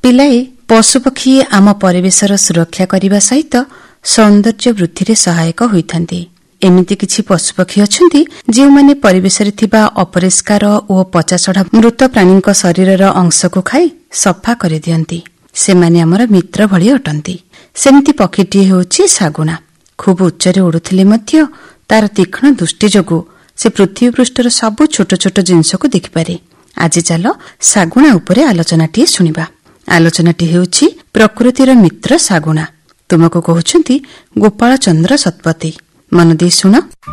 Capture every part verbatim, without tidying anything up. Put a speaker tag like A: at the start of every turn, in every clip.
A: ପିଲାଏ, ପଶୁପକ୍ଷୀ ଆମ ପରିବେଶର ସୁରକ୍ଷା କରିବା ସହିତ ସୌନ୍ଦର୍ଯ୍ୟ ବୃଦ୍ଧିରେ ସହାୟକ ହୋଇଥାନ୍ତି। ଏମିତି କିଛି ପଶୁପକ୍ଷୀ ଅଛନ୍ତି ଯେଉଁମାନେ ପରିବେଶରେ ଥିବା ଅପରିଷ୍କାର ଓ ପଚାସଢ଼ା ମୃତ ପ୍ରାଣୀଙ୍କ ଶରୀରର ଅଂଶକୁ ଖାଇ ସଫା କରିଦିଅନ୍ତି। ସେମାନେ ଆମର ମିତ୍ର ଭଳି ଅଟନ୍ତି। ସେମିତି ପକ୍ଷୀଟିଏ ହେଉଛି ଶାଗୁଣା। ଖୁବ୍ ଉଚ୍ଚରେ ଉଡୁଥିଲେ ମଧ୍ୟ ତାର ତୀକ୍ଷ୍ଣ ଦୃଷ୍ଟି ଯୋଗୁଁ ସେ ପୃଥିବୀ ପୃଷ୍ଠର ସବୁ ଛୋଟ ଛୋଟ ଜିନିଷକୁ ଦେଖିପାରେ। ଆଜି ଚାଲ ଶାଗୁଣା ଉପରେ ଆଲୋଚନାଟିଏ ଶୁଣିବା। ଆଲୋଚନାଟି ହେଉଛି ପ୍ରକୃତିର ମିତ୍ର ଶାଗୁଣା। ତୁମକୁ କହୁଛନ୍ତି ଗୋପାଳ ଚନ୍ଦ୍ର ଶତପଥୀ। ମନ ଦେଇ ଶୁଣ।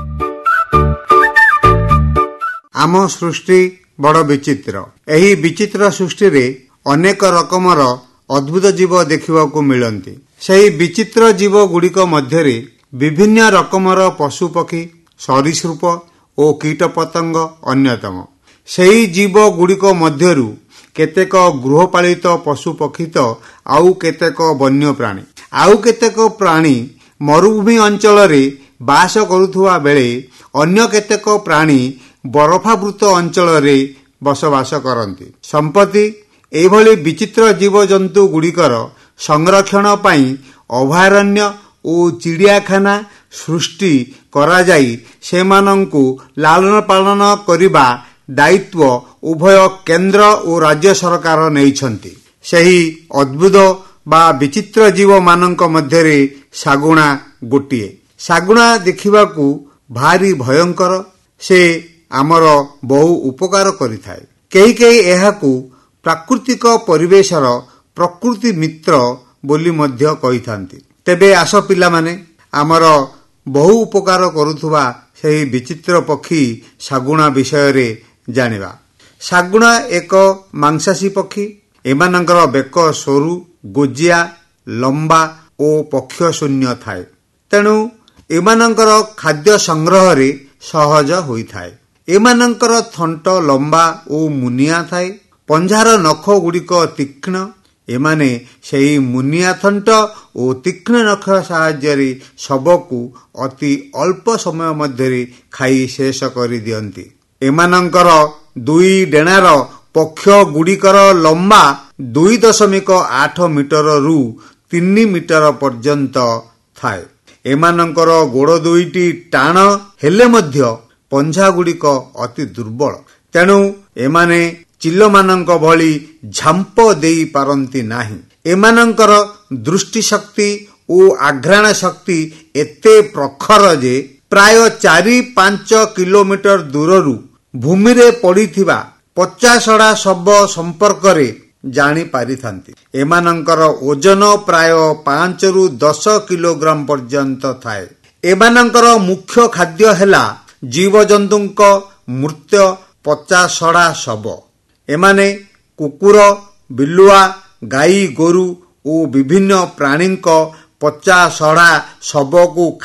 B: ଆମ ସୃଷ୍ଟି ବଡ଼ ବିଚିତ୍ର। ଏହି ବିଚିତ୍ର ସୃଷ୍ଟିରେ ଅନେକ ରକମର ଅଦ୍ଭୁତ ଜୀବ ଦେଖିବାକୁ ମିଳନ୍ତି। ସେହି ବିଚିତ୍ର ଜୀବ ଗୁଡ଼ିକ ମଧ୍ୟରେ ବିଭିନ୍ନ ରକମର ପଶୁପକ୍ଷୀ, ସରୀସୃପ ଓ କୀଟପତଙ୍ଗ ଅନ୍ୟତମ। ସେହି ଜୀବ ଗୁଡ଼ିକ ମଧ୍ୟରୁ କେତେକ ଗୃହପାଳିତ ପଶୁପକ୍ଷୀ ତ ଆଉ କେତେକ ବନ୍ୟପ୍ରାଣୀ। ଆଉ କେତେକ ପ୍ରାଣୀ ମରୁଭୂମି ଅଞ୍ଚଳରେ ବାସ କରୁଥିବା ବେଳେ ଅନ୍ୟ କେତେକ ପ୍ରାଣୀ ବରଫାବୃତ ଅଞ୍ଚଳରେ ବସବାସ କରନ୍ତି। ସମ୍ପ୍ରତି ଏଭଳି ବିଚିତ୍ର ଜୀବଜନ୍ତୁ ଗୁଡ଼ିକର ସଂରକ୍ଷଣ ପାଇଁ ଅଭୟାରଣ୍ୟ ଓ ଚିଡ଼ିଆଖାନା ସୃଷ୍ଟି କରାଯାଇ ସେମାନଙ୍କୁ ଲାଳନ ପାଳନ କରିବା ଦାୟିତ୍ୱ ଉଭୟ କେନ୍ଦ୍ର ଓ ରାଜ୍ୟ ସରକାର ନେଇଛନ୍ତି। ସେହି ଅଦ୍ଭୁତ ବା ବିଚିତ୍ର ଜୀବମାନଙ୍କ ମଧ୍ୟରେ ଶାଗୁଣା ଗୋଟିଏ। ଶାଗୁଣା ଦେଖିବାକୁ ଭାରି ଭୟଙ୍କର। ସେ ଆମର ବହୁ ଉପକାର କରିଥାଏ। କେହି କେହି ଏହାକୁ ପ୍ରାକୃତିକ ପରିବେଶର ପ୍ରକୃତି ମିତ୍ର ବୋଲି ମଧ୍ୟ କହିଥାନ୍ତି। ତେବେ ଆସ ପିଲାମାନେ, ଆମର ବହୁ ଉପକାର କରୁଥିବା ସେହି ବିଚିତ୍ର ପକ୍ଷୀ ଶାଗୁଣା ବିଷୟରେ ଜାଣିବା। ଶାଗୁଣା ଏକ ମାଂସାଶୀ ପକ୍ଷୀ। ଏମାନଙ୍କର ବେକ ସରୁ, ଗୋଜିଆ, ଲମ୍ବା ଓ ପକ୍ଷ ଶୂନ୍ୟ ଥାଏ। ତେଣୁ ଏମାନଙ୍କର ଖାଦ୍ୟ ସଂଗ୍ରହରେ ସହଜ ହୋଇଥାଏ। ଏମାନଙ୍କର ଥଣ୍ଟ ଲମ୍ବା ଓ ମୁନିଆ ଥାଏ। ପଞ୍ଝାର ନଖ ଗୁଡ଼ିକ ତୀକ୍ଷ୍ଣ। ଏମାନେ ସେହି ମୁନିଆ ଥଣ୍ଟ ଓ ତୀକ୍ଷ୍ଣ ନଖ ସାହାଯ୍ୟରେ ଶବକୁ ଅତି ଅଳ୍ପ ସମୟ ମଧ୍ୟରେ ଖାଇ ଶେଷ କରିଦିଅନ୍ତି। ଏମାନଙ୍କର ଦୁଇ ଡେଣାର ପକ୍ଷ ଗୁଡ଼ିକର ଲମ୍ବା ଦୁଇ ଦଶମିକ ଆଠ ମିଟରରୁ ତିନି ମିଟର ପର୍ଯ୍ୟନ୍ତ ଥାଏ। ଏମାନଙ୍କର ଗୋଡ଼ ଦୁଇଟି ଟାଣ ହେଲେ ମଧ୍ୟ ପଞ୍ଝା ଗୁଡ଼ିକ ଅତି ଦୁର୍ବଳ। ତେଣୁ ଏମାନେ ଚିଲମାନଙ୍କ ଭଳି ଝାମ୍ପ ଦେଇ ପାରନ୍ତି ନାହିଁ। ଏମାନଙ୍କର ଦୃଷ୍ଟିଶକ୍ତି ଓ ଆଘ୍ରାଣ ଶକ୍ତି ଏତେ ପ୍ରଖର ଯେ ପ୍ରାୟ ଚାରି ପାଞ୍ଚ କିଲୋମିଟର ଦୂରରୁ ଭୂମିରେ ପଡ଼ିଥିବା ପଚାସଢ଼ା ଶବ ସମ୍ପର୍କରେ ଜାଣିପାରିଥାନ୍ତି। ଏମାନଙ୍କର ଓଜନ ପ୍ରାୟ ପାଞ୍ଚରୁ ଦଶ କିଲୋଗ୍ରାମ ପର୍ଯ୍ୟନ୍ତ ଥାଏ। ଏମାନଙ୍କର ମୁଖ୍ୟ ଖାଦ୍ୟ ହେଲା ଜୀବଜନ୍ତୁଙ୍କ ମୃତ ପଚାସଢ଼ା ଶବ। ଏମାନେ କୁକୁର, ବିଲୁଆ, ଗାଈ ଗୋରୁ ଓ ବିଭିନ୍ନ ପ୍ରାଣୀଙ୍କ ପଚାସଢ଼ା ଶବକୁ